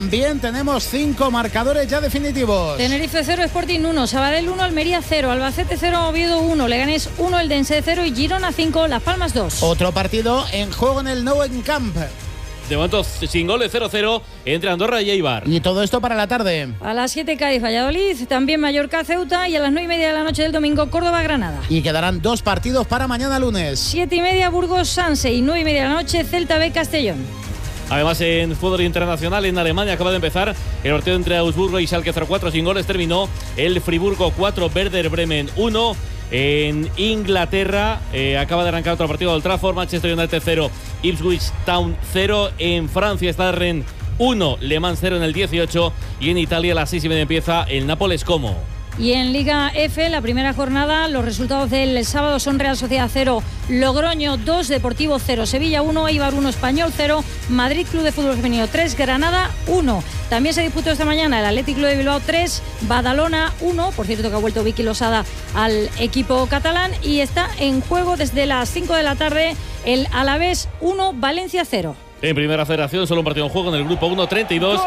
Bien, tenemos 5 marcadores ya definitivos. Tenerife 0, Sporting 1, Sabadell 1, Almería 0, Albacete 0, Oviedo 1, Leganés 1, Eldense 0 y Girona 5, Las Palmas 2. Otro partido en juego en el Nou Camp. De momento sin goles, 0-0 entre Andorra y Eibar. Y todo esto para la tarde. A las 7 Cádiz, Valladolid, también Mallorca, Ceuta y a las 9:30 de la noche del domingo Córdoba, Granada. Y quedarán 2 partidos para mañana lunes. 7:30 Burgos, Sanse y 9:30 de la noche Celta B, Castellón. Además, en fútbol internacional, en Alemania acaba de empezar el partido entre Augsburgo y Schalke 04. Sin goles terminó el Friburgo 4, Werder Bremen 1. En Inglaterra acaba de arrancar otro partido de Old Trafford, Manchester United 0, Ipswich Town 0. En Francia está Rennes 1, Le Mans 0 en el 18. Y en Italia a las 6:30 empieza el Nápoles Como. Y en Liga F, la primera jornada, los resultados del sábado son Real Sociedad 0, Logroño 2, Deportivo 0, Sevilla 1, Eibar 1, Español 0, Madrid Club de Fútbol Femenino 3, Granada 1. También se disputó esta mañana el Athletic Club de Bilbao 3, Badalona 1, por cierto que ha vuelto Vicky Losada al equipo catalán, y está en juego desde las 5 de la tarde el Alavés 1, Valencia 0. En Primera Federación solo un partido en juego en el grupo 1, 32.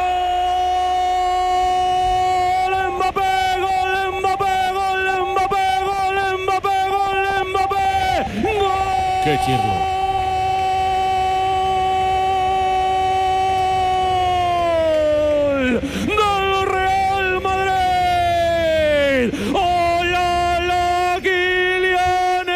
¡Qué chirlo! ¡Gol Real Madrid! ¡Hola, Kylian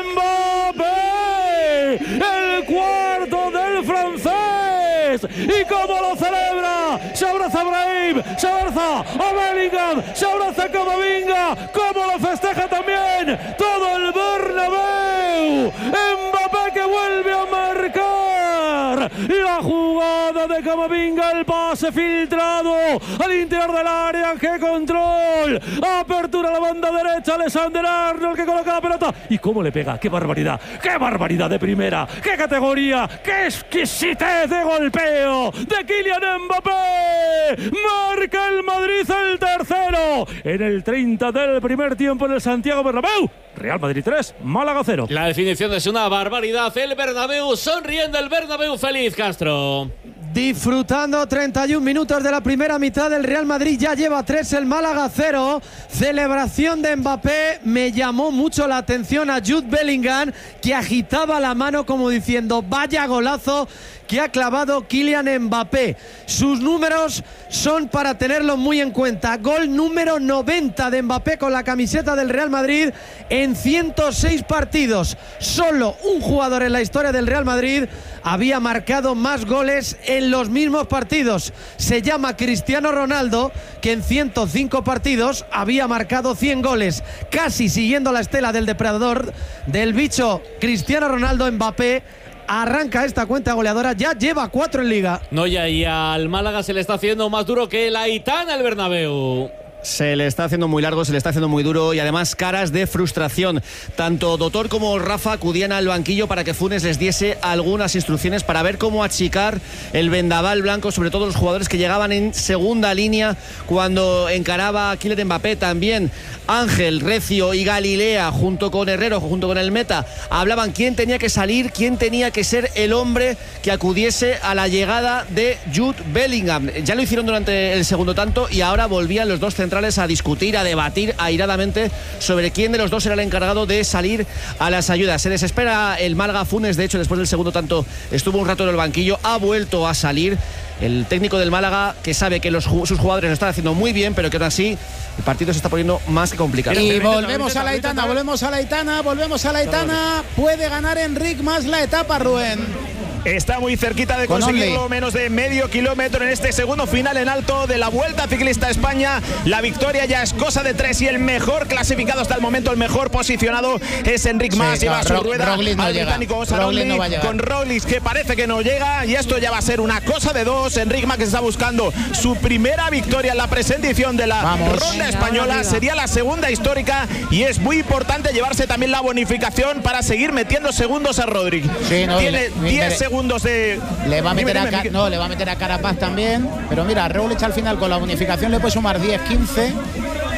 Mbappé! ¡El cuarto del francés! ¿Y cómo lo celebra? Se abraza a Brahim, se abraza a Bellingham, se abraza a Camavinga. ¿Cómo lo festeja también todo el Bernabéu? Mbappé que vuelve a marcar. La jugada de Camavinga, el pase filtrado al interior del área. ¡Qué control! Apertura a la banda derecha, Alexander Arnold que coloca la pelota. ¿Y cómo le pega? ¡Qué barbaridad! ¡Qué barbaridad de primera! ¡Qué categoría! ¡Qué exquisitez de golpeo de Kylian Mbappé! Marca el Madrid el tercero en el 30 del primer tiempo en el Santiago Bernabéu. Real Madrid 3, Málaga 0. La definición es una barbaridad. El Bernabéu sonriendo, el Bernabéu feliz, Castro. Disfrutando 31 minutos de la primera mitad del Real Madrid, ya lleva 3 el Málaga 0. Celebración de Mbappé, me llamó mucho la atención a Jude Bellingham, que agitaba la mano como diciendo vaya golazo que ha clavado Kylian Mbappé. Sus números son para tenerlos muy en cuenta. Gol número 90 de Mbappé con la camiseta del Real Madrid en 106 partidos. Solo un jugador en la historia del Real Madrid había marcado más goles en los mismos partidos. Se llama Cristiano Ronaldo, que en 105 partidos había marcado 100 goles. Casi siguiendo la estela del depredador del bicho Cristiano Ronaldo, Mbappé arranca esta cuenta goleadora, ya lleva 4 en Liga. No, ya, y al Málaga se le está haciendo más duro que la Aitana el Bernabéu. Se le está haciendo muy largo, se le está haciendo muy duro y además caras de frustración. Tanto Dotor como Rafa acudían al banquillo para que Funes les diese algunas instrucciones para ver cómo achicar el vendaval blanco, sobre todo los jugadores que llegaban en segunda línea cuando encaraba a Kylian Mbappé. También Ángel, Recio y Galilea, junto con Herrero, junto con el meta, hablaban quién tenía que salir, quién tenía que ser el hombre que acudiese a la llegada de Jude Bellingham. Ya lo hicieron durante el segundo tanto y ahora volvían los dos centrales a discutir, a debatir airadamente sobre quién de los dos era el encargado de salir a las ayudas. Se desespera el Málaga. Funes, de hecho, después del segundo tanto estuvo un rato en el banquillo, ha vuelto a salir. El técnico del Málaga, que sabe que sus jugadores lo están haciendo muy bien, pero que aún así el partido se está poniendo más que complicado. Y volvemos a la Aitana, volvemos a la Aitana, volvemos a la Aitana. Puede ganar Enric Mas la etapa, Rubén. Está muy cerquita de conseguirlo, menos de medio kilómetro en este segundo final en alto de la Vuelta Ciclista a España. La victoria ya es cosa de 3 y el mejor clasificado hasta el momento, el mejor posicionado es Enric Mas. Sí, lleva su rueda no al británico Osaroli, con Roglic que parece que no llega, y esto ya va a ser una cosa de 2. Enric Mas que está buscando su primera victoria en la presente edición de la Ronda Española, sería la segunda histórica y es muy importante llevarse también la bonificación para seguir metiendo segundos a Rodric. Sí, no, tiene 10 segundos de... Le va a meter le va a meter a Carapaz también, pero mira, Roglic al final con la bonificación le puede sumar 10, 15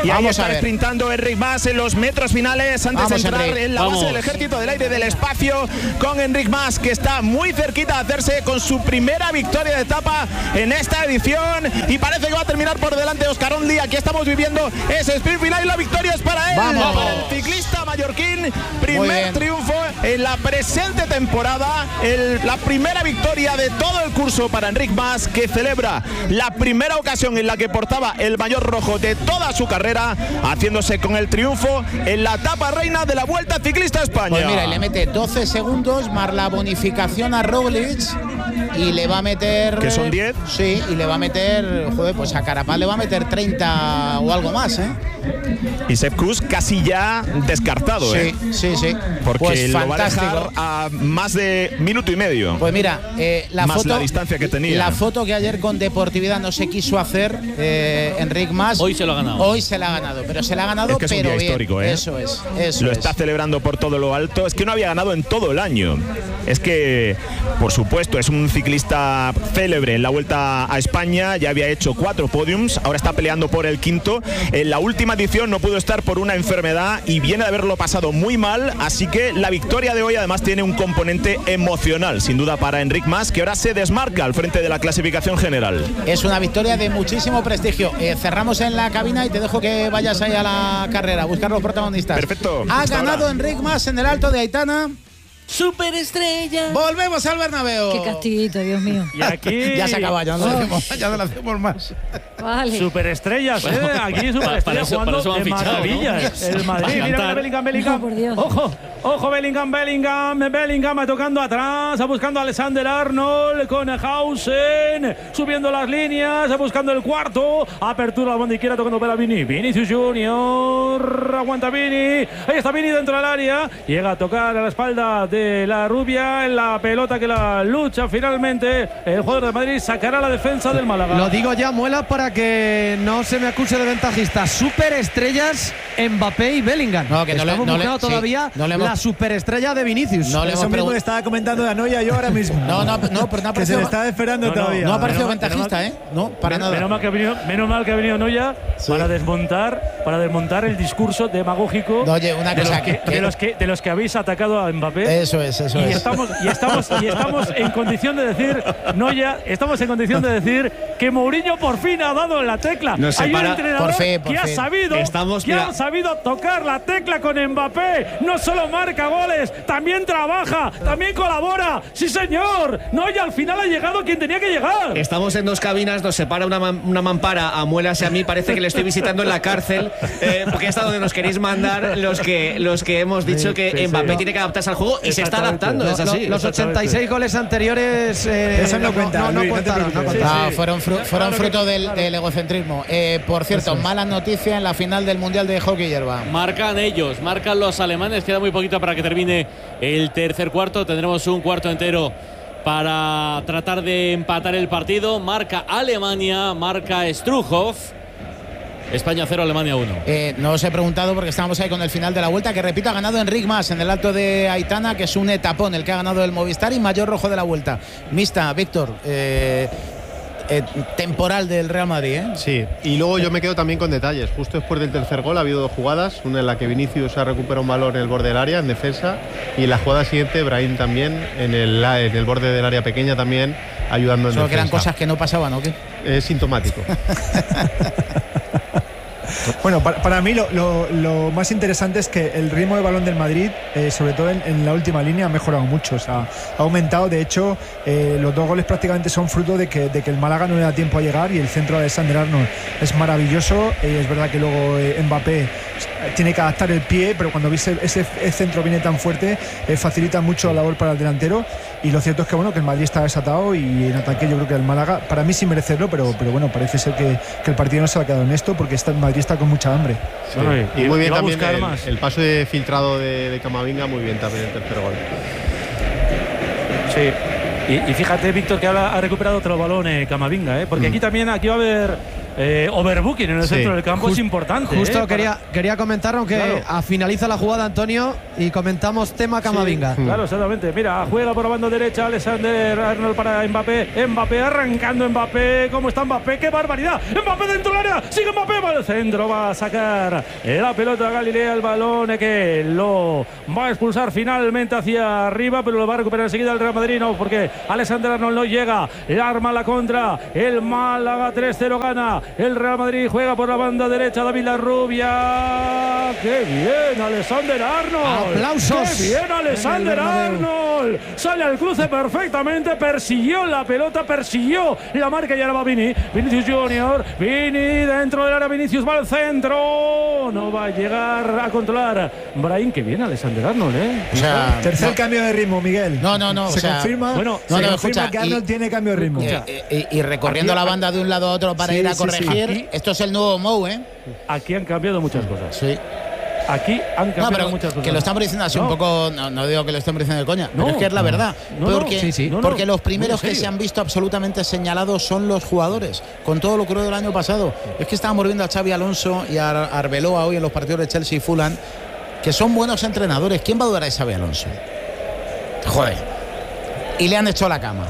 Y ahí Vamos está a ver. sprintando Enric Mas en los metros finales antes de entrar en la base del Ejército del Aire del Espacio, con Enric Mas, que está muy cerquita de hacerse con su primera victoria de etapa en esta edición, y parece que va a terminar por delante Óscar Onlí. Aquí estamos viviendo ese sprint final y la victoria es para él. ¡Vamos! Para el ciclista mallorquín, primer triunfo en la presente temporada, la primera victoria de todo el curso para Enric Mas, que celebra la primera ocasión en la que portaba el maillot rojo de toda su carrera, haciéndose con el triunfo en la etapa reina de la Vuelta Ciclista a España. Pues mira, y le mete 12 segundos más la bonificación a Roglic y le va a meter… ¿Que son 10? Sí, y le va a meter, joder, pues a Carapaz le va a meter 30 o algo más, ¿eh? Y Sepp Kuss casi ya descartado, Sí, sí, sí. porque pues lo va a dejar a más de minuto y medio. Pues mira, la más foto, la distancia que tenía. La foto que ayer con Deportividad no se quiso hacer, Enric Mas. Hoy se lo ha ganado. Hoy se la ha ganado, pero se la ha ganado, Es que es un pero día bien. histórico, ¿eh? Eso es, eso Lo es. está celebrando por todo lo alto. Es que no había ganado en todo el año. Es que, por supuesto, es un ciclista célebre en la Vuelta a España. Ya había hecho 4 podiums, ahora está peleando por el 5º. En la última edición no pudo estar por una enfermedad y viene de haberlo pasado muy mal. Así que la victoria de hoy además tiene un componente emocional, sin duda, para Enric Mas, que ahora se desmarca al frente de la clasificación general. Es una victoria de muchísimo prestigio. Cerramos en la cabina y te dejo que vayas ahí a la carrera a buscar los protagonistas. Perfecto. Ha Hasta ganado ahora. Enric Mas en el Alto de Aitana. ¡Superestrella! Volvemos al Bernabéu. Qué castiguito, Dios mío. Y aquí. Ya se acaba, ya no lo hacemos más. Vale. Superestrellas, ¿eh? Aquí superestrellas para eso jugando me han de fichado, ¿no? maravillas. El Madrid, Para mira cantar. Bellingham. No, por Dios. Ojo, Bellingham tocando atrás, buscando a Alexander Arnold con Hausen, subiendo las líneas, buscando el cuarto. Apertura al banda izquierda, tocando para Vinicius Junior. Aguanta Vini. Ahí está Vini dentro del área. Llega a tocar a la espalda de la rubia en la pelota que la lucha finalmente. El jugador de Madrid sacará la defensa del Málaga. Lo digo ya, Muela, para que no se me acuse de ventajista. Superestrellas Mbappé y Bellingham. No, que no le- Estamos no le- buscando sí, todavía no le hemos- la superestrella de Vinicius. No le hemos Eso mismo preguntado. le estaba comentando a Noya yo ahora mismo. No, pero no ha que se parecido, le está esperando No, no, todavía. no ha parecido Menos mal- ventajista, ¿eh? No, para nada. Menos mal que ha venido Noya para desmontar el discurso demagógico No, oye, una de, cosa, de los que habéis atacado a Mbappé. Eso es. Y estamos en condición de decir, Noya, estamos en condición de decir que Mourinho por fin ha dado en la tecla. Nos Hay un separa- entrenador por fin. que ha sabido tocar la tecla con Mbappé. No solo marca goles, también trabaja, también colabora. Sí, señor. Noya al final ha llegado quien tenía que llegar. Estamos en 2 cabinas, nos separa una mampara a Muelas y a mí. Parece que le estoy visitando en la cárcel, porque es a donde nos queréis mandar los que hemos dicho que Mbappé tiene que adaptarse al juego y se está adaptando. Es así. Los 86 goles anteriores Eso no cuenta, Luis, no te contaron. preocupes. Ah, fueron fruto del egocentrismo. Por cierto, mala noticia en la final del Mundial de Hockey Hierba. Marcan ellos, marcan los alemanes. Queda muy poquito para que termine el tercer cuarto. Tendremos un cuarto entero para tratar de empatar el partido. Marca Alemania, marca Struhov. España 0, Alemania 1. No os he preguntado porque estábamos ahí con el final de la vuelta, que repito, ha ganado Enric Mas en el Alto de Aitana, que es un etapón el que ha ganado el Movistar y mayor rojo de la vuelta. Mixta, Víctor, temporal del Real Madrid, ¿eh? Sí, y luego yo me quedo también con detalles. Justo después del tercer gol ha habido 2 jugadas, una en la que Vinicius ha recuperado un balón en el borde del área, en defensa, y en la jugada siguiente Brahim también en el borde del área pequeña también ayudando en Solo que eran defensa. cosas que no pasaban, ¿o qué? Es sintomático. Bueno, para mí lo más interesante es que el ritmo de balón del Madrid, sobre todo en la última línea, ha mejorado mucho. O sea, ha aumentado. De hecho, los 2 goles prácticamente son fruto de que el Málaga no le da tiempo a llegar, y el centro de Alexander Arnold es maravilloso. Es verdad que luego Mbappé tiene que adaptar el pie, pero cuando ese centro viene tan fuerte, facilita mucho la labor para el delantero. Y lo cierto es que el Madrid está desatado, y en ataque yo creo que el Málaga, para mí sin merecerlo, pero bueno, parece ser que el partido no se ha quedado en esto, porque el Madrid está con mucha hambre. Sí. Bueno, Y muy bien va a también buscar más. el paso de filtrado de Camavinga, muy bien también el tercer gol. Sí. Y fíjate, Víctor, que ahora ha recuperado otro balón Camavinga, porque aquí va a overbooking en el centro del campo es importante. Justo quería comentar, aunque finaliza la jugada, Antonio, y comentamos tema Camavinga. Claro, exactamente. Mira, juega por la banda derecha Alexander Arnold para Mbappé. Mbappé arrancando, Mbappé. ¿Cómo está Mbappé? ¡Qué barbaridad! Mbappé dentro del área. Sigue Mbappé, va al centro, va a sacar la pelota a Galilea, el balón que lo va a expulsar finalmente hacia arriba, pero lo va a recuperar enseguida el Real Madrid, no, porque Alexander Arnold no llega. El arma la contra. El Málaga 3-0 gana. El Real Madrid juega por la banda derecha. David Larrubia. ¡Qué bien, Alexander Arnold! ¡Aplausos! ¡Qué bien, Alexander Arnold! Sale al cruce perfectamente. Persiguió la pelota, persiguió la marca y ahora va Vinicius Junior. Vini dentro del área. Vinicius va al centro. No va a llegar a controlar Brahim. ¡Qué bien, Alexander Arnold! O sea, tercer cambio de ritmo, Miguel. No. Se confirma, confirma que Arnold tiene cambio de ritmo. Y recorriendo la banda de un lado a otro para ir a corregir. Aquí, esto es el nuevo Mou, ¿eh? Aquí han cambiado muchas cosas. Sí. Aquí han cambiado muchas cosas. Que lo estamos diciendo así un poco. No digo que lo estemos diciendo de coña, pero es que es la verdad. Porque los primeros que se han visto absolutamente señalados son los jugadores, con todo lo crudo del año pasado. Es que estábamos viendo a Xabi Alonso y a Arbeloa hoy en los partidos de Chelsea y Fulham, que son buenos entrenadores. ¿Quién va a dudar a Xabi Alonso? Joder. Y le han hecho la cama.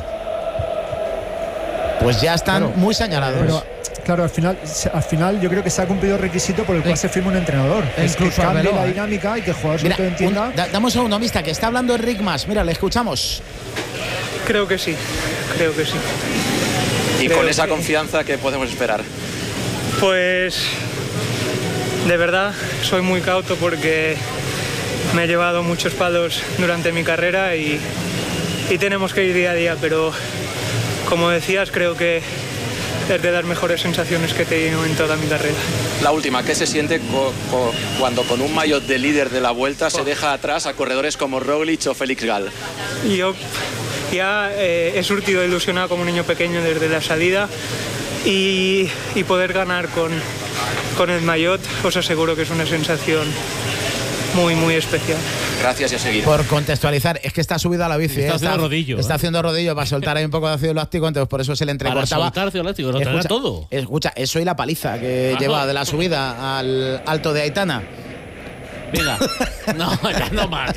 Pues ya están muy señalados. Pero, claro, al final yo creo que se ha cumplido el requisito por el cual se firma un entrenador. Es que cambie la dinámica y que el jugador se lo entienda. Damos a un mista que está hablando Enric Mas. Mira, le escuchamos. Creo que sí. Y con esa confianza, ¿qué podemos esperar? Pues de verdad soy muy cauto porque me he llevado muchos palos durante mi carrera y tenemos que ir día a día, pero como decías, creo que es de las mejores sensaciones que he tenido en toda mi carrera. La última, ¿qué se siente cuando con un maillot de líder de la Vuelta se deja atrás a corredores como Roglic o Félix Gal? Yo ya he surtido ilusionado como un niño pequeño desde la salida y poder ganar con el maillot os aseguro que es una sensación muy, muy especial. Gracias y a seguir. Por contextualizar, es que está subido a la bici. Está haciendo rodillo. Está haciendo rodillo para soltar ahí un poco de ácido láctico, entonces por eso se le entrecortaba. Para soltar ácido láctico, lo traerá todo. Escucha, eso y la paliza que lleva de la subida al Alto de Aitana. Venga. No, ya no más.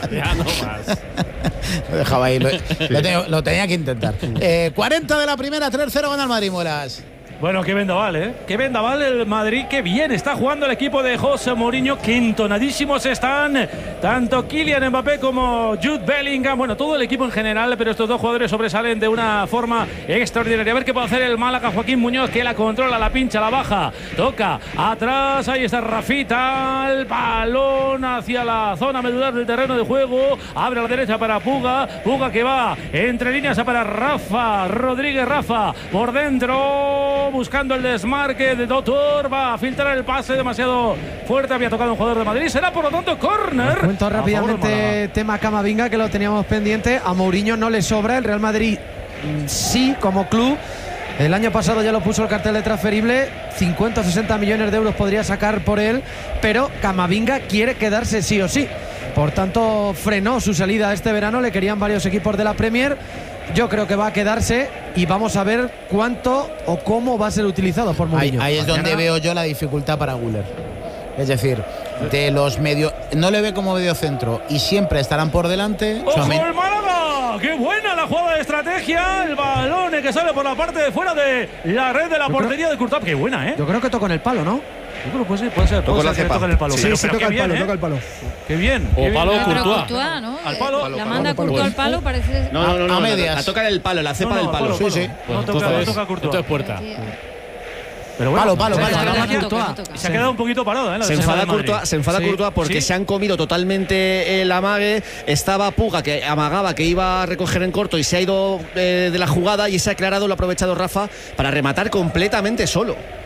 Lo dejaba ahí, lo tenía que intentar. 40 de la primera, 3-0 gana el Madrid, Muelas. Bueno, qué vendaval, ¿eh? Qué vendaval el Madrid, qué bien está jugando el equipo de José Mourinho, que entonadísimos están tanto Kylian Mbappé como Jude Bellingham, bueno, todo el equipo en general, pero estos dos jugadores sobresalen de una forma extraordinaria. A ver qué puede hacer el Málaga, Joaquín Muñoz, que la controla, la pincha, la baja, toca atrás, ahí está Rafita, el balón hacia la zona medular del terreno de juego, abre a la derecha para Puga que va entre líneas para Rafa Rodríguez, Rafa por dentro, buscando el desmarque de Doctor, va a filtrar el pase demasiado fuerte, había tocado un jugador de Madrid, será por lo tanto córner. Cuento rápidamente tema Camavinga, que lo teníamos pendiente. A Mourinho no le sobra, el Real Madrid sí, como club. El año pasado ya lo puso el cartel de transferible, 50 o 60 millones de euros podría sacar por él, pero Camavinga quiere quedarse sí o sí. Por tanto, frenó su salida este verano, le querían varios equipos de la Premier. Yo creo que va a quedarse y vamos a ver cuánto o cómo va a ser utilizado por Mourinho. Ahí es donde veo yo la dificultad para Güler. Es decir, de los medios, no le ve como medio centro y siempre estarán por delante. ¡Ojo el Málaga! ¡Qué buena la jugada de estrategia! El balón que sale por la parte de fuera de la red de la portería de Courtois. ¡Qué buena, eh! Yo creo que tocó en el palo, ¿no? Yo creo que puede ser que toca en el palo. Sí, toca el palo, Qué bien. O palo Courtois, ¿no? Al palo. La manda Courtois al palo, parece. No, a medias. La toca en el palo, la cepa del palo. Sí. No toca Courtois. Esto es puerta. Pero bueno, palo. Y se ha quedado un poquito parado, ¿eh? Se enfada Courtois porque se han comido totalmente el amague. Estaba Puga, que amagaba que iba a recoger en corto y se ha ido de la jugada, y se ha aclarado, lo ha aprovechado Rafa para rematar completamente solo.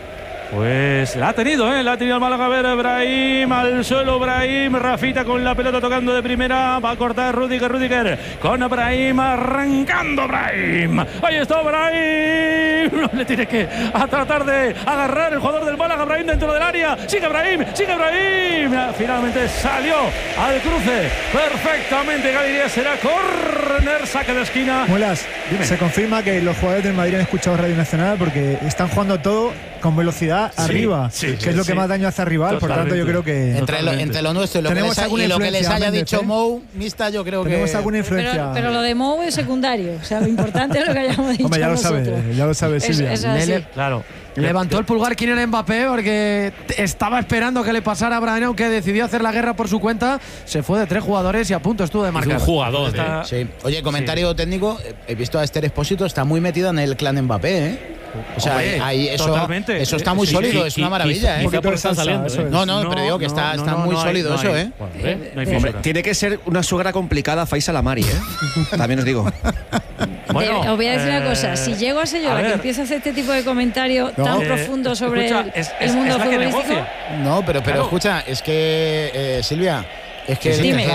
Pues la ha tenido el Málaga. A ver, Brahim, al suelo Brahim, Rafita con la pelota tocando de primera, va a cortar Rüdiger con Brahim, arrancando Brahim, ahí está Brahim, no le tiene que a tratar de agarrar el jugador del Málaga, Brahim dentro del área, sigue Brahim, finalmente salió al cruce perfectamente, Galiria, será córner, saque de esquina. Muelas, se confirma que los jugadores del Madrid han escuchado Radio Nacional porque están jugando todo con velocidad arriba, que es lo que más daño hace al rival. Totalmente. Por tanto, yo creo que entre lo nuestro y lo que les haya dicho Mou, Mista, yo creo que tenemos alguna influencia. Pero lo de Mou es secundario, o sea, lo importante es lo que hayamos dicho. Hombre, ya lo sabe Silvia. Claro. Levantó el pulgar Kylian Mbappé porque estaba esperando que le pasara a Brahim, aunque decidió hacer la guerra por su cuenta. Se fue de 3 jugadores y a punto estuvo de marcar. Es un jugador. Sí. Oye, comentario técnico. He visto a Esther Expósito, está muy metida en el clan Mbappé, O sea, ahí eso está muy sólido, es una maravilla, pero digo que está muy sólido eso, Hombre, tiene que ser una suegra complicada Faisal Amari, También os digo. Bueno, os voy a decir una cosa, si llego a ser yo la que empieza a hacer este tipo de comentarios tan profundos sobre el mundo futbolístico. No, pero escucha, es que Silvia, es que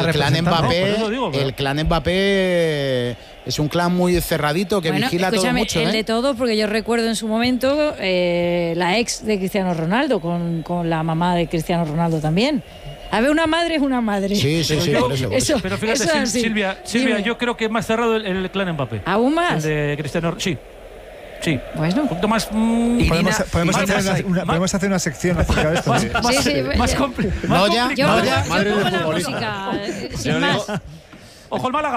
el clan Mbappé es un clan muy cerradito que vigila todo mucho. El de todos, porque yo recuerdo en su momento la ex de Cristiano Ronaldo con la mamá de Cristiano Ronaldo también. A ver, una madre es una madre. Sí, por eso. Pero fíjate, Silvia, yo creo que es más cerrado el clan Mbappé. ¿Aún más? El de Cristiano, sí. Bueno, un poquito más. Podemos hacer una sección acerca de esto. Más complicado. Madre de futbolista. Sin más. ¡Ojo el Málaga!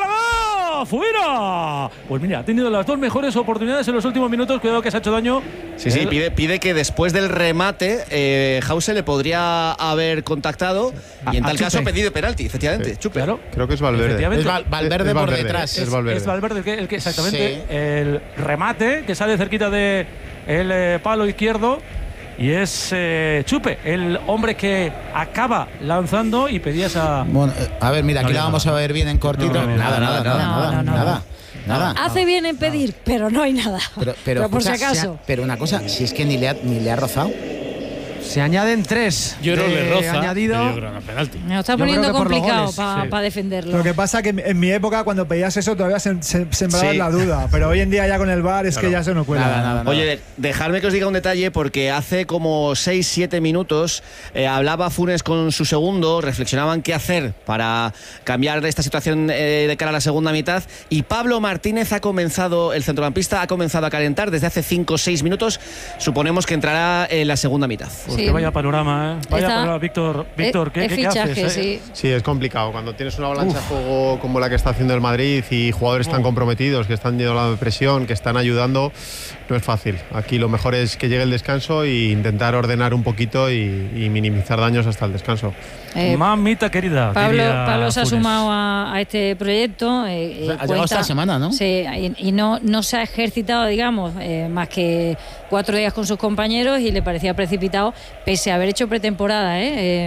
¡Fuera! Pues mira, ha tenido las 2 mejores oportunidades en los últimos minutos. Cuidado que se ha hecho daño. Sí, pide que después del remate Hause le podría haber contactado y en tal caso pedido penalti, efectivamente. Chupe. Claro. Creo que es Valverde. Es Valverde por detrás. Es Valverde el que exactamente el remate que sale cerquita de el palo izquierdo. Y es Chupe, el hombre que acaba lanzando y pedía esa. Bueno, a ver, mira, aquí la vamos a ver bien en cortito. Nada. Hace bien en pedir, pero no hay nada. Pero por si acaso. Pero una cosa, si es que ni le ha rozado. Se añaden 3. Yo creo que le roza. Añadido. Yo creo que penalti. Me lo está poniendo complicado para defenderlo. Lo que pasa que en mi época, cuando pedías eso, todavía sembraba la duda. Pero hoy en día, ya con el VAR, es que ya se no cuela. Nada. Oye, dejadme que os diga un detalle, porque hace como 6-7 minutos hablaba Funes con su segundo, reflexionaban qué hacer para cambiar esta situación de cara a la segunda mitad. Y Pablo Martínez el centrocampista, ha comenzado a calentar desde hace 5-6 minutos. Suponemos que entrará en la segunda mitad. Porque vaya panorama, Vaya panorama, Víctor, ¿qué fichaje, haces? Sí, es complicado. Cuando tienes una avalancha de juego como la que está haciendo el Madrid y jugadores tan comprometidos, que están yendo a la presión, que están ayudando, no es fácil. Aquí lo mejor es que llegue el descanso e intentar ordenar un poquito y minimizar daños hasta el descanso. Mamita querida. Pablo se ha sumado a este proyecto. Ha llegado esta semana, ¿no? Sí, y no se ha ejercitado, digamos, más que 4 días con sus compañeros y le parecía precipitado, pese a haber hecho pretemporada,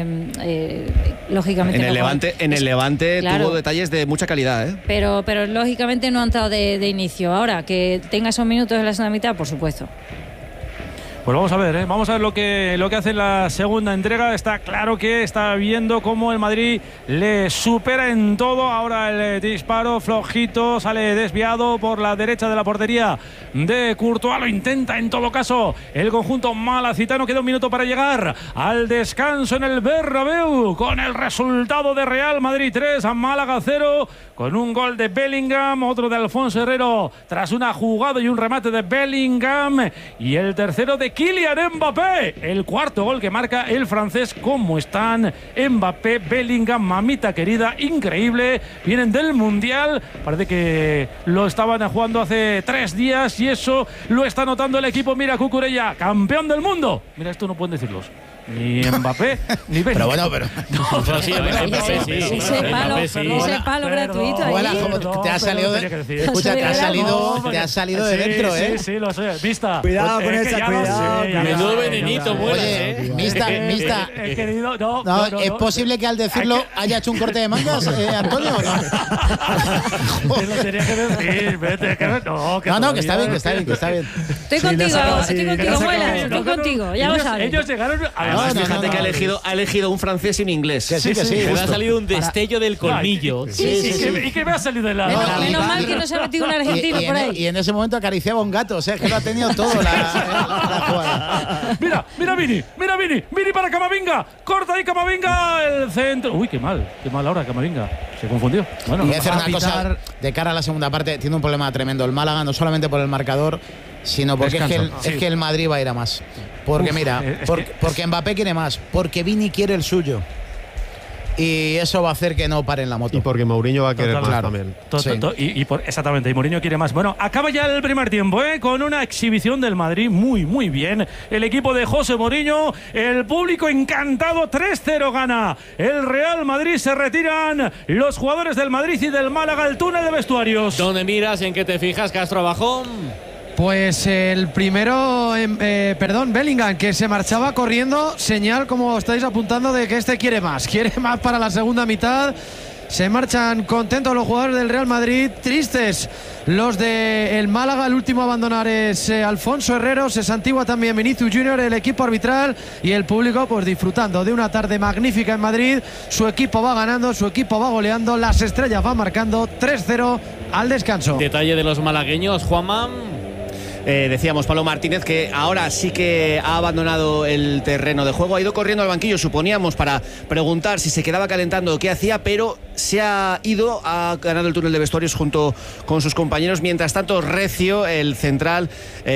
lógicamente. En el Levante claro, tuvo detalles de mucha calidad, Pero lógicamente no ha entrado de inicio. Ahora, que tenga esos minutos en la segunda mitad, por supuesto. Pues vamos a ver lo que hace en la segunda entrega. Está claro que está viendo cómo el Madrid le supera en todo. Ahora el disparo flojito, sale desviado por la derecha de la portería de Courtois. Lo intenta en todo caso el conjunto malacitano. Queda un minuto para llegar al descanso en el Bernabéu, con el resultado de Real Madrid 3 a Málaga 0, con un gol de Bellingham, otro de Alfonso Herrero tras una jugada y un remate de Bellingham, y el tercero de Kylian Mbappé, el cuarto gol que marca el francés. ¿Cómo están Mbappé, Bellingham, mamita querida? Increíble, vienen del Mundial, parece que lo estaban jugando hace 3 días y eso lo está notando el equipo. Mira, Cucurella, campeón del mundo. Mira, esto no pueden decirlos. ni Mbappé, ni Bellingham. Pero bueno, pero. No, pero sí, Mbappé sí. Ese palo gratuito ahí. Bueno, te ha salido de. Escucha, te ha salido de dentro, ¿eh? Sí, lo sé. Vista. Cuidado con esa, cuidado. Menudo venenito, Oye, Mista. No, ¿es posible que al decirlo haya hecho un corte de mangas, Antonio? Te lo tenía que decir, vete. No, que está bien. Estoy contigo, Muela, estoy contigo, ya lo sabes. Ellos llegaron. Además, fíjate que ha elegido un francés y un inglés. Que sí. Me ha salido un destello del colmillo. ¿Y qué me ha salido de la.? Menos mal que no se ha metido un argentino por ahí. Y en ese momento acariciaba un gato, o sea, que lo ha tenido todo la jugada. Mira, Vini para Camavinga. Corta ahí Camavinga, el centro. Uy, qué mal ahora Camavinga. Se confundió. Bueno, y hacer una cosa de cara a la segunda parte, tiene un problema tremendo el Málaga, no solamente por el marcador, sino porque es que el Madrid va a ir a más. Porque porque Mbappé quiere más, porque Vini quiere el suyo. Y eso va a hacer que no paren la moto. Y porque Mourinho va a querer más también. Exactamente, y Mourinho quiere más. Bueno, acaba ya el primer tiempo, con una exhibición del Madrid muy bien. El equipo de José Mourinho, el público encantado, 3-0 gana el Real Madrid. Se retiran los jugadores del Madrid y del Málaga al túnel de vestuarios. ¿Dónde miras? ¿En qué te fijas, Castro abajo? Pues el primero, Bellingham, que se marchaba corriendo, señal, como estáis apuntando, de que quiere más para la segunda mitad. Se marchan contentos los jugadores del Real Madrid, tristes los del Málaga. El último a abandonar es Alfonso Herrero, se santigua también Vinicius Junior, el equipo arbitral y el público pues disfrutando de una tarde magnífica en Madrid. Su equipo va ganando, su equipo va goleando, las estrellas van marcando 3-0 al descanso. Detalle de los malagueños, Juanma. Decíamos Pablo Martínez que ahora sí que ha abandonado el terreno de juego, ha ido corriendo al banquillo, suponíamos, para preguntar si se quedaba calentando o qué hacía, pero se ha ido, ha ganado el túnel de vestuarios junto con sus compañeros. Mientras tanto, Recio, el central,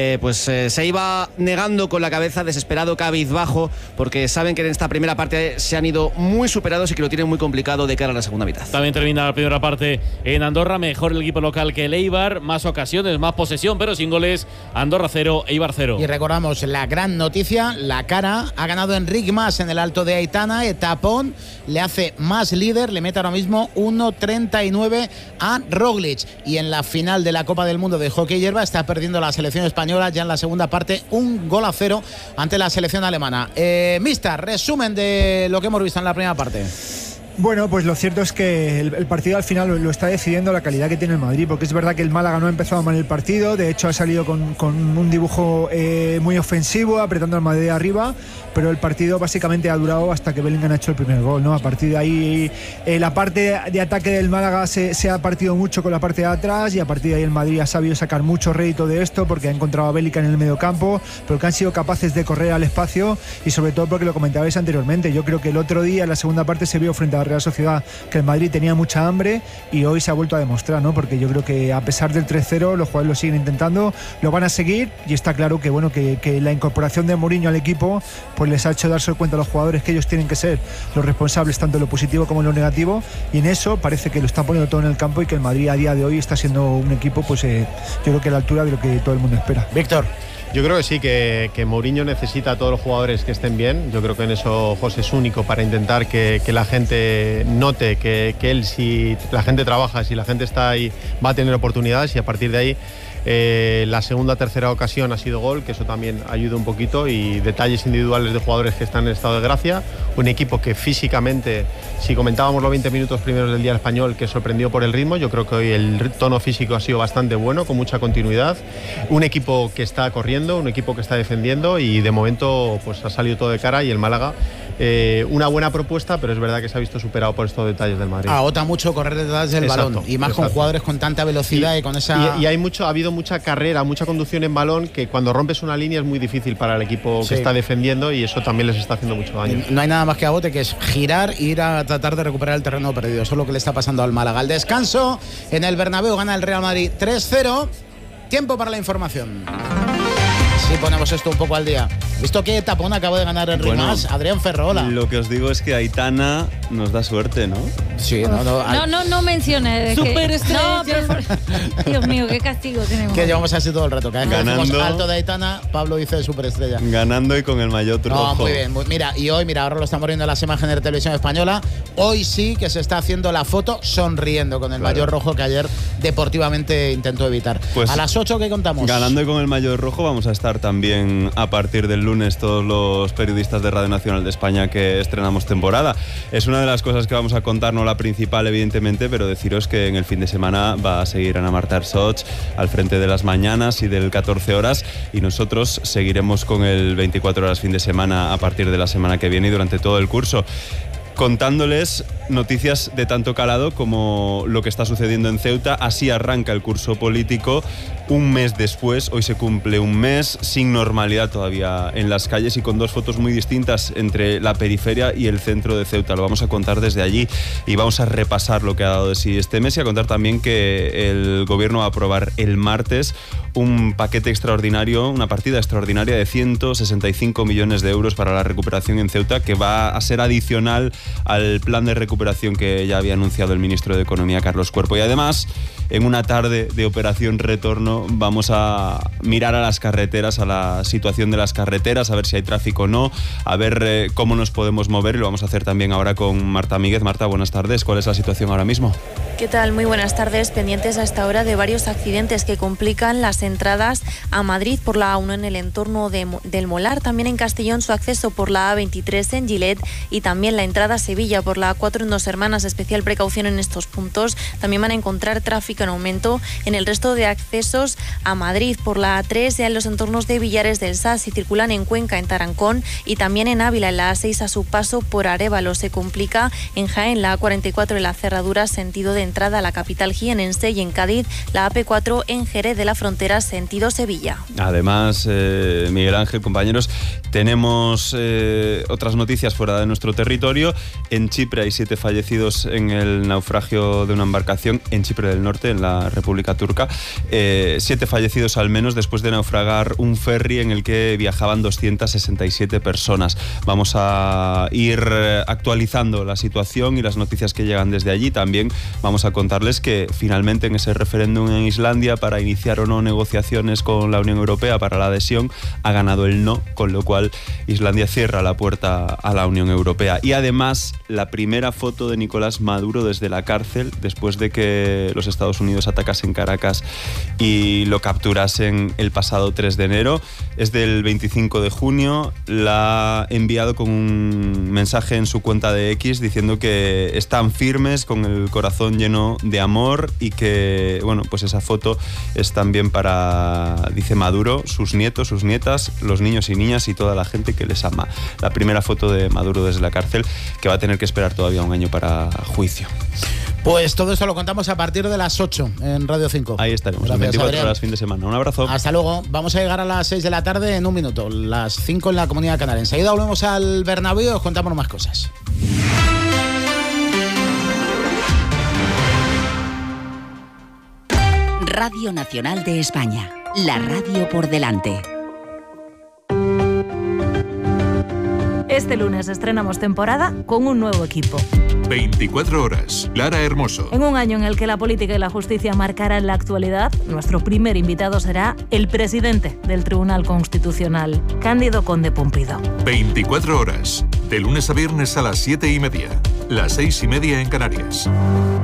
se iba negando con la cabeza, desesperado, cabizbajo, porque saben que en esta primera parte se han ido muy superados y que lo tienen muy complicado de cara a la segunda mitad. También termina la primera parte en Andorra, mejor el equipo local que el Eibar, más ocasiones, más posesión, pero sin goles. Andorra 0, Eibar 0. Y recordamos la gran noticia, la cara, ha ganado Enric Mas en el Alto de Aitana, etapón, le hace más líder, le mete ahora mismo 1.39 a Roglic. Y en la final de la Copa del Mundo de Hockey Hierba está perdiendo la selección española ya en la segunda parte, 1-0 ante la selección alemana. Mister, resumen de lo que hemos visto en la primera parte. Bueno, pues lo cierto es que el partido al final lo está decidiendo la calidad que tiene el Madrid, porque es verdad que el Málaga no ha empezado mal el partido, de hecho ha salido con un dibujo muy ofensivo, apretando al Madrid arriba, pero el partido básicamente ha durado hasta que Bellingham ha hecho el primer gol, ¿no? A partir de ahí la parte de ataque del Málaga se ha partido mucho con la parte de atrás, y a partir de ahí el Madrid ha sabido sacar mucho rédito de esto, porque ha encontrado a Bellingham en el medio campo, pero que han sido capaces de correr al espacio, y sobre todo porque lo comentabais anteriormente, yo creo que el otro día en la segunda parte se vio frente a la Real Sociedad que el Madrid tenía mucha hambre, y hoy se ha vuelto a demostrar, ¿no? Porque yo creo que a pesar del 3-0 los jugadores lo siguen intentando, lo van a seguir, y está claro que bueno que la incorporación de Mourinho al equipo pues les ha hecho darse cuenta a los jugadores que ellos tienen que ser los responsables tanto en lo positivo como en lo negativo, y en eso parece que lo están poniendo todo en el campo, y que el Madrid a día de hoy está siendo un equipo pues yo creo que a la altura de lo que todo el mundo espera. Víctor. Yo creo que sí, que Mourinho necesita a todos los jugadores que estén bien. Yo creo que en eso José es único para intentar que la gente note que él, si la gente trabaja, si la gente está ahí, va a tener oportunidades, y a partir de ahí la segunda, tercera ocasión ha sido gol, que eso también ayuda un poquito, y detalles individuales de jugadores que están en estado de gracia. Un equipo que físicamente, si comentábamos los 20 minutos primeros del día del Español, que sorprendió por el ritmo, yo creo que hoy el tono físico ha sido bastante bueno, con mucha continuidad. Un equipo que está corriendo, un equipo que está defendiendo, y de momento pues ha salido todo de cara, y el Málaga una buena propuesta, pero es verdad que se ha visto superado por estos detalles del Madrid. Agota mucho correr detrás del balón, y más con jugadores con tanta velocidad y con esa... Y ha habido mucha carrera, mucha conducción en balón, que cuando rompes una línea es muy difícil para el equipo que está defendiendo, y eso también les está haciendo mucho daño. No hay nada más que agote, que es girar e ir a tratar de recuperar el terreno perdido. Eso es lo que le está pasando al Málaga. Al descanso, en el Bernabéu gana el Real Madrid 3-0. Tiempo para la información. Si ponemos esto un poco al día. ¿Esto qué tapón acabo de ganar en Rimas? Adrián Ferrola. Lo que os digo es que Aitana nos da suerte, ¿no? Sí, no menciones. Superestrella. Dios mío, qué castigo tenemos. Que llevamos así todo el rato. Cada vez que decimos alto de Aitana, Pablo dice superestrella. Ganando y con el maillot rojo. Muy bien. Mira, y hoy, ahora lo estamos viendo en las imágenes de Televisión Española. Hoy sí que se está haciendo la foto sonriendo con el maillot rojo que ayer deportivamente intentó evitar. Pues a las 8, ¿qué contamos? Ganando y con el maillot rojo vamos a estar también a partir del lunes todos los periodistas de Radio Nacional de España que estrenamos temporada. Es una de las cosas que vamos a contar, no la principal evidentemente, pero deciros que en el fin de semana va a seguir Ana Marta Ersoch al frente de las mañanas y del 14 horas y nosotros seguiremos con el 24 horas fin de semana a partir de la semana que viene y durante todo el curso, contándoles noticias de tanto calado como lo que está sucediendo en Ceuta. Así arranca el curso político un mes después. Hoy se cumple un mes sin normalidad todavía en las calles y con dos fotos muy distintas entre la periferia y el centro de Ceuta. Lo vamos a contar desde allí y vamos a repasar lo que ha dado de sí este mes y a contar también que el gobierno va a aprobar el martes un paquete extraordinario, una partida extraordinaria de 165 millones de euros para la recuperación en Ceuta, que va a ser adicional al plan de recuperación que ya había anunciado el ministro de Economía, Carlos Cuerpo. Y además, en una tarde de operación retorno, vamos a mirar a las carreteras, a la situación de las carreteras, a ver si hay tráfico o no, a ver cómo nos podemos mover, y lo vamos a hacer también ahora con Marta Míguez. Marta, buenas tardes. ¿Cuál es la situación ahora mismo? ¿Qué tal? Muy buenas tardes. Pendientes a esta hora de varios accidentes que complican las entradas a Madrid por la A1 en el entorno del Molar, también en Castellón su acceso por la A23 en Gilet y también la entrada a Sevilla por la A4 en Dos Hermanas. Especial precaución en estos puntos. También van a encontrar tráfico en aumento en el resto de accesos a Madrid por la A3 ya en los entornos de Villares del Sas, si circulan en Cuenca, en Tarancón y también en Ávila en la A6 a su paso por Arévalo. Se complica en Jaén la A44 en la Cerradura sentido de entrada a la capital jienense y en Cádiz la AP4 en Jerez de la Frontera sentido Sevilla. Además, Miguel Ángel, compañeros, tenemos otras noticias fuera de nuestro territorio. En Chipre hay 7 fallecidos en el naufragio de una embarcación en Chipre del Norte, en la República Turca. 7 fallecidos al menos después de naufragar un ferry en el que viajaban 267 personas. Vamos a ir actualizando la situación y las noticias que llegan desde allí. También vamos a contarles que finalmente en ese referéndum en Islandia para iniciar o no negociaciones con la Unión Europea para la adhesión ha ganado el no, con lo cual Islandia cierra la puerta a la Unión Europea. Y además la primera foto de Nicolás Maduro desde la cárcel después de que los Estados Unidos atacasen Caracas y lo capturasen el pasado 3 de enero. Es del 25 de junio. La ha enviado con un mensaje en su cuenta de X diciendo que están firmes, con el corazón lleno de amor y que, bueno, pues esa foto es también para, dice Maduro, sus nietos, sus nietas, los niños y niñas y toda la gente que les ama. La primera foto de Maduro desde la cárcel, que va a tener que esperar todavía un año para juicio. Pues todo esto lo contamos a partir de las 8 en Radio 5. Ahí estaremos, en 24 horas fin de semana. Un abrazo. Hasta luego. Vamos a llegar a las 6 de la tarde en un minuto, las 5 en la Comunidad Canaria. Enseguida volvemos al Bernabéu y os contamos más cosas. Radio Nacional de España, la radio por delante. Este lunes estrenamos temporada con un nuevo equipo. 24 horas, Lara Hermoso. En un año en el que la política y la justicia marcarán la actualidad, nuestro primer invitado será el presidente del Tribunal Constitucional, Cándido Conde Pumpido. 24 horas, de lunes a viernes a las 7:30, las 6:30 en Canarias.